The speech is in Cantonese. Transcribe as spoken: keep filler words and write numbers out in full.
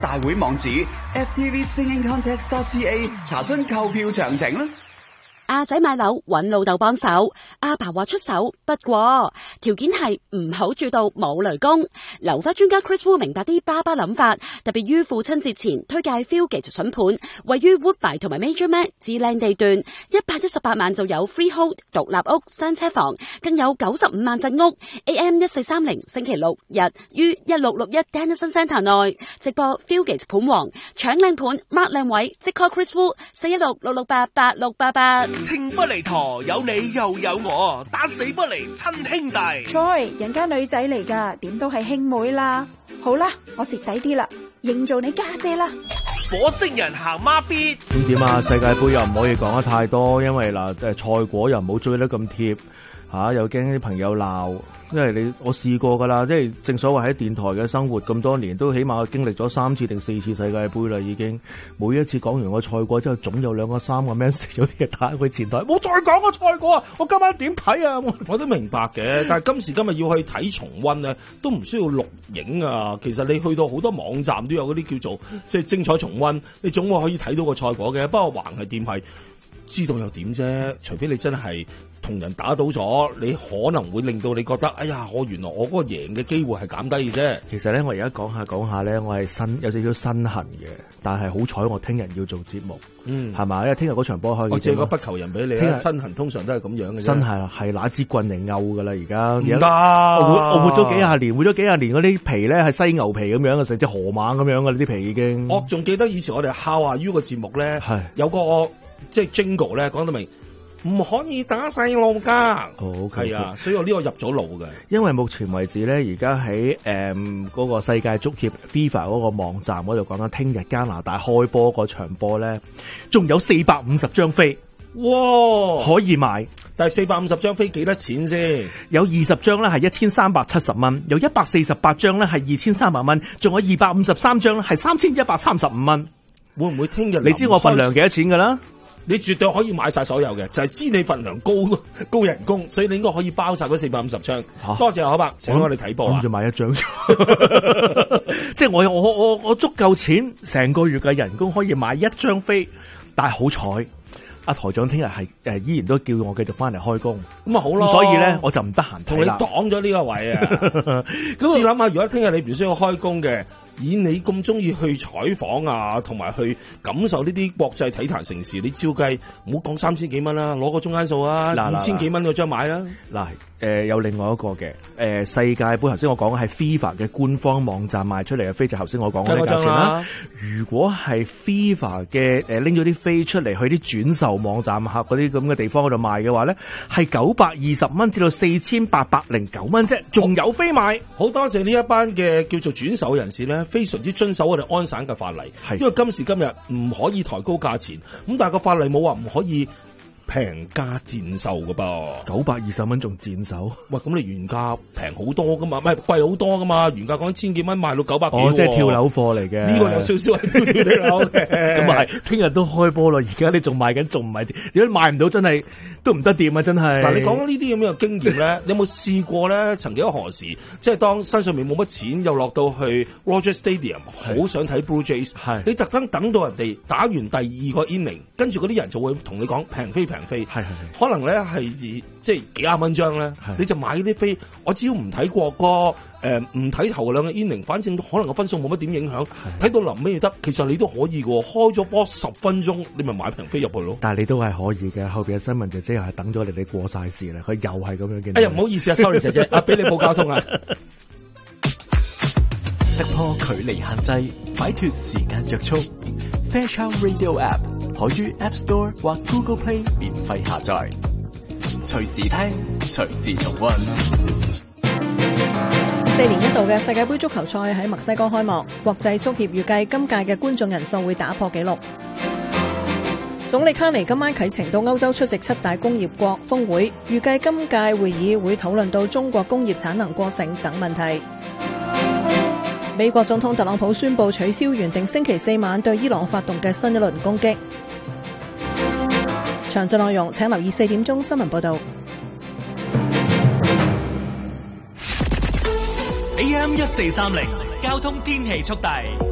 大會網址 f t v singing contest dot c a 查詢購票詳情啦。 阿仔買樓揾老豆幫手，阿爸話出手，不過條件係唔好住到冇雷公。樓花專家 Chris Wu 明白啲爸爸諗法，特別於父親節前推介 Fieldgate 筍盤，位於 Woodbine 同埋 Major Mac 至靚地段，一百一十八萬就有 freehold 獨立屋雙車房，更有九十五萬鎮屋。A M 一四三零星期六日於一六六一 Dennison Centre 內直播 Fieldgate 盤王，搶靚盤 mark 靚位，即 call Chris Wu 四一六六六八八六八八。 情不離陀，有你又有我，打死不離親兄弟。 Joy，人家女仔嚟噶，點都係兄妹啦。好啦，我蝕底啲啦，認做你家姐啦。 火星人行孖咇。 咁點啊？世界盃又唔可以講得太多，因為嗱，誒賽果又唔好追得咁貼嚇，又驚啲朋友鬧。因為你我試過㗎啦，即係正所謂喺電台嘅生活咁多年，都起碼經歷咗三次定四次世界盃啦，已經每一次講完個賽果之後，總有兩個三個 message 有啲人打去前台，冇再講個賽果啊！我今晚點睇啊？我, 我都明白嘅，但係今時今日要去睇重溫咧，都唔需要錄影啊。其實你去到好多網站都有嗰啲叫做即係精彩重溫，你總會可以睇到個賽果嘅。不過橫係掂係知道又點啫？除非你真係同人打到咗，你可能會令到你覺得，哎呀，我原來我嗰個贏嘅機會係減低嘅啫。 其實咧，我而家講下講下咧，我係身有少少身痕嘅，但係好彩我聽日要做節目，嗯，係嘛？因為聽日嗰場波開， 我借個不求人俾你啦。身痕通常都係咁樣嘅啫。身係係拿支棍嚟拗噶啦，而家唔得。 我活我活咗幾廿年，活咗幾廿年嗰啲皮咧係犀牛皮咁樣嘅，成隻河馬咁樣嘅呢啲皮已經。 我仲記得以前我哋How Are You個節目咧，有個即係 Jingle 咧講到明。唔可以打細路噶， 哦， 係啊，所以我呢個入咗腦嘅。 因為目前為止咧，而家喺誒嗰個世界足協 FIFA 嗰個網站嗰度講緊，聽日加拿大開波嗰場波咧，仲有四百五十張飛， 哇， 可以買。 但係四百五十張飛幾多錢先？ 有二十張咧係一千三百七十蚊，有一百四十八張咧係二千三百蚊，仲有二百五十三張咧係三千一百三十五蚊。 會唔會聽日？ 你知我份量幾多錢噶啦？ 你絕對可以買晒所有嘅，就係、是、知你份量高高人工，所以你應該可以包晒嗰四百五十張。多謝可伯，請我哋睇波啊！ 諗住買一張，即係我我我我足夠錢，成個月嘅人工可以買一張飛，但係好彩。阿台長聽日係誒依然都叫我繼續翻嚟開工， 咁啊好咯。 所以咧我就唔得閒睇啦。同你擋咗呢個位啊！咁試諗下，如果聽日你唔需要開工嘅，以你咁中意去採訪啊，同埋去感受呢啲國際體壇盛事，你照計唔好講三千幾蚊啦，攞個中間數啊，二千幾蚊嗰張買啦。嗱，誒、呃、有另外一個嘅誒、呃、世界盃，頭先我講嘅係 FIFA 嘅官方網站賣出嚟嘅飛，就頭先我講嘅價錢啦。如果係 FIFA 嘅誒拎咗啲飛出嚟去啲轉售網站客嗰啲咁嘅地方嗰度賣嘅話咧，係九百二十蚊至到四千八百零九蚊啫，仲有飛賣。好多謝呢一班嘅叫做轉手人士咧，非常之遵守我哋安省嘅法例，因為今時今日唔可以抬高價錢，咁但係個法例冇話唔可以平價賤售㗎噃，九百二十蚊仲賤售？喂，咁你原價平好多噶嘛，唔係貴好多噶嘛，原價講千幾蚊賣到九百幾，哦，即係跳樓貨嚟嘅。呢個有少少係跳樓嘅。咁啊係，聽日都開波啦，而家你仲賣緊，仲唔係？如果賣唔到，真係都唔得掂啊！真係。嗱，你講呢啲咁樣嘅經驗咧，有冇試過咧？曾幾何時，即係當身上面冇乜錢，又落到去 Rogers Stadium， 好想睇 Blue Jays， 你特登等到人哋打完第二個 inning，跟住嗰啲人就會同你講平飛平飛，係係係，可能咧係即係幾廿蚊張咧，你就買啲飛。我只要唔睇國歌，誒唔睇頭兩個 inning， 反正可能個分數冇乜點影響，睇到臨尾得，其實你都可以嘅。開咗波十分鐘，你咪買平飛入去咯。但係你都係可以嘅，後邊嘅新聞姐姐又係等咗你哋過晒事啦，佢又係咁樣嘅。哎呀，唔好意思啊，sorry 姐姐，啊俾你冇交通啊。 突破距離限制，擺脫時間約束。Fairchild Radio App 可於 App Store 或 Google Play 免費下載，隨時聽，隨時重溫。 四年一度嘅世界盃足球賽喺墨西哥開幕，國際足協預計今屆嘅觀眾人數會打破紀錄。總理卡尼今晚啟程到歐洲出席七大工業國峰會，預計今屆會議會討論到中國工業產能過剩等問題。美國總統特朗普宣布取消原定星期四晚對伊朗發動嘅新一輪攻擊。詳盡內容請留意四點鐘新聞報道。 A M 一四三零交通天氣速遞。